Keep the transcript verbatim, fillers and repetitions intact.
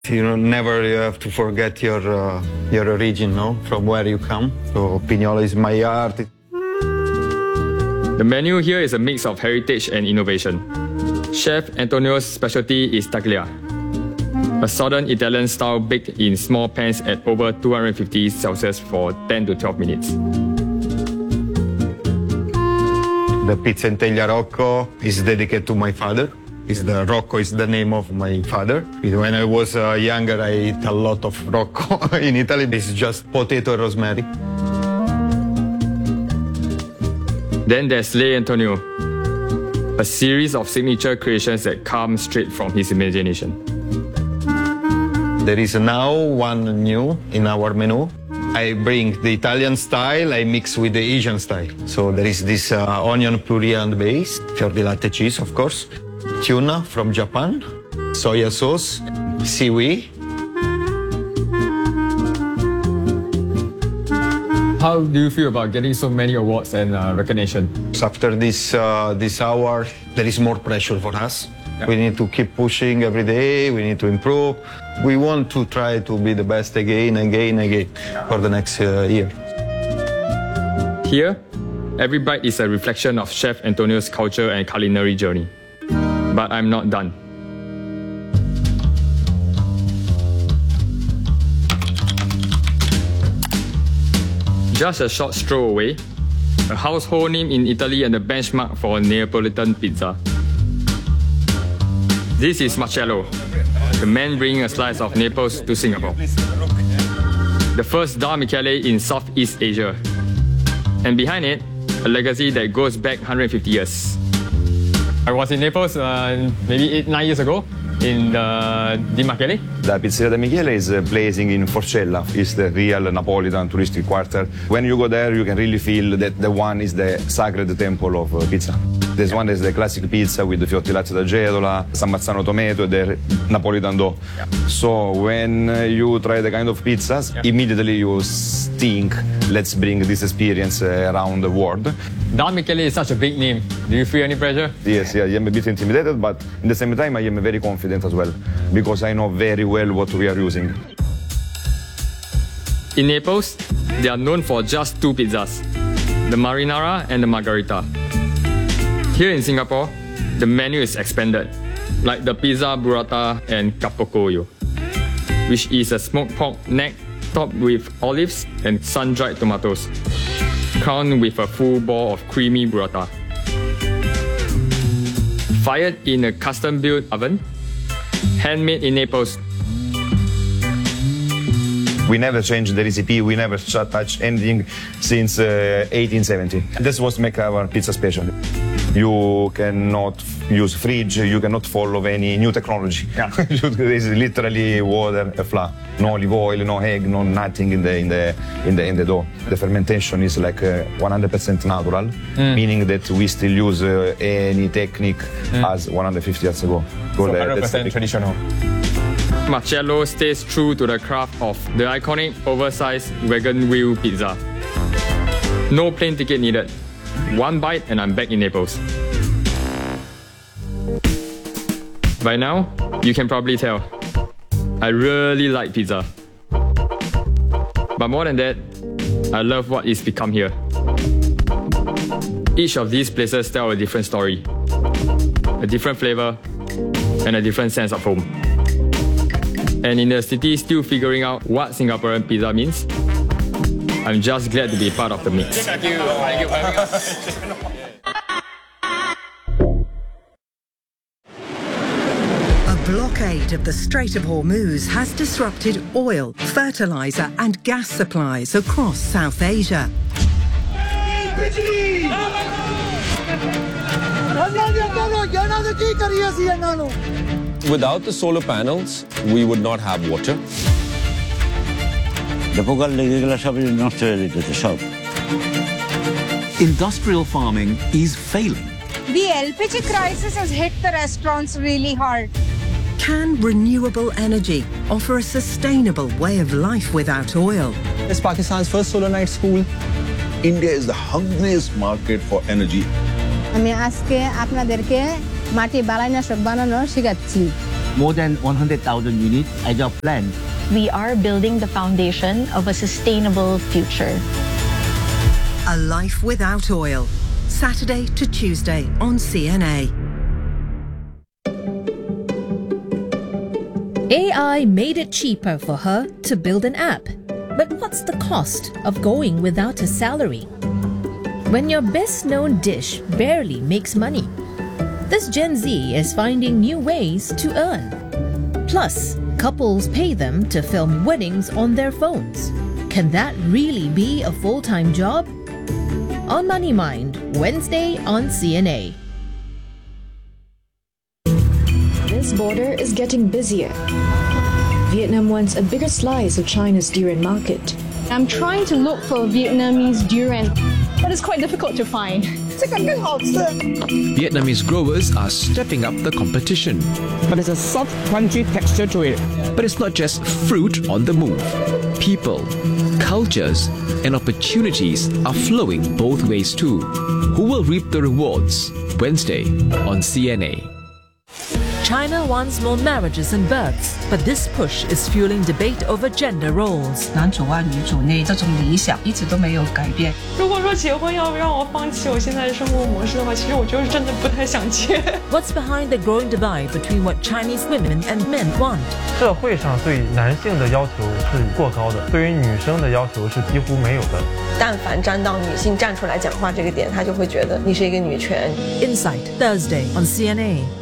You know, never you have to forget your uh, your origin, no? From where you come. So Pignola is my heart. The menu here is a mix of heritage and innovation. Chef Antonio's specialty is taglia, a southern Italian style baked in small pans at over two hundred fifty Celsius for ten to twelve minutes. The pizza in teglia Rocco is dedicated to my father. Is the Rocco is the name of my father. When I was uh, younger, I ate a lot of Rocco. In Italy, it's just potato and rosemary. Then there's Le Antonio, a series of signature creations that come straight from his imagination. There is now one new in our menu. I bring the Italian style, I mix with the Asian style. So there is this uh, onion puree and base, fior di latte cheese, of course, tuna from Japan, soya sauce, seaweed. How do you feel about getting so many awards and uh, recognition? After this, uh, this hour, there is more pressure for us. Yeah. We need to keep pushing every day, we need to improve. We want to try to be the best again, again, again for the next uh, year. Here, every bite is a reflection of Chef Antonio's culture and culinary journey. But I'm not done. Just a short stroll away, a household name in Italy and a benchmark for Neapolitan pizza. This is Marcello, the man bringing a slice of Naples to Singapore. The first Da Michele in Southeast Asia. And behind it, a legacy that goes back one hundred fifty years. I was in Naples uh, maybe eight, nine years ago in the Di Michele. The Pizzeria Di Michele is uh, placing in Forcella. It's the real Napolitan touristic quarter. When you go there, you can really feel that the one is the sacred temple of uh, pizza. This one is the classic pizza with the fior di latte d'Agedola, San Marzano tomato, and the Napolitan dough. Yeah. So when uh, you try the kind of pizzas, yeah. immediately you think, let's bring this experience uh, around the world. Da Michele is such a big name. Do you feel any pressure? Yes, yeah, I am a bit intimidated, but at the same time I am very confident as well, because I know very well what we are using. In Naples, they are known for just two pizzas, the marinara and the margherita. Here in Singapore, the menu is expanded, like the pizza burrata and capocollo, which is a smoked pork neck topped with olives and sun-dried tomatoes, crowned with a full ball of creamy burrata. Fired in a custom-built oven, handmade in Naples. We never changed the recipe, we never touched anything since uh, eighteen seventy. That's what makes our pizza special. You cannot use fridge, you cannot follow any new technology. Yeah. This is literally water, a flour. No olive oil, no egg, no nothing in the in the in the in the dough. The fermentation is like uh, one hundred percent natural, mm. meaning that we still use uh, any technique mm. as one hundred fifty years ago. So one hundred percent traditional. Marcello stays true to the craft of the iconic oversized wagon wheel pizza. No plane ticket needed. One bite and I'm back in Naples. By now, you can probably tell, I really like pizza. But more than that, I love what it's become here. Each of these places tell a different story, a different flavor, and a different sense of home. And in a city still figuring out what Singaporean pizza means, I'm just glad to be part of the mix. Thank you. Thank you for having us. A blockade of the Strait of Hormuz has disrupted oil, fertilizer and gas supplies across South Asia. Without the solar panels, we would not have water. Industrial farming is failing. The L P G crisis has hit the restaurants really hard. Can renewable energy offer a sustainable way of life without oil? It's Pakistan's first solar night school. India is the hungriest market for energy. আমি আজকে আপনাদেরকে মাটি বানানো সব বানানো শেখাচ্ছি more than one hundred thousand units as our plan. We are building the foundation of a sustainable future. A Life Without Oil, Saturday to Tuesday on C N A. A I made it cheaper for her to build an app. But what's the cost of going without a salary? When your best-known dish barely makes money, this Gen Z is finding new ways to earn. Plus, couples pay them to film weddings on their phones. Can that really be a full-time job? On Money Mind, Wednesday on C N A. This border is getting busier. Vietnam wants a bigger slice of China's durian market. I'm trying to look for Vietnamese durian, but it's quite difficult to find. Vietnamese growers are stepping up the competition. But it's a soft, crunchy texture to it. But it's not just fruit on the move. People, cultures, and opportunities are flowing both ways too. Who will reap the rewards? Wednesday on C N A. China wants more marriages and births, but this push is fueling debate over gender roles. 男主外女主内这种理想一直都没有改变。 如果说结婚要让我放弃我现在的生活模式的话，其实我就是真的不太想结。 What's behind the growing divide between what Chinese women and men want? 社会上对男性的要求是过高的，对于女生的要求是几乎没有的。 但凡站到女性站出来讲话这个点，他就会觉得你是一个女权。 Insight Thursday on C N A.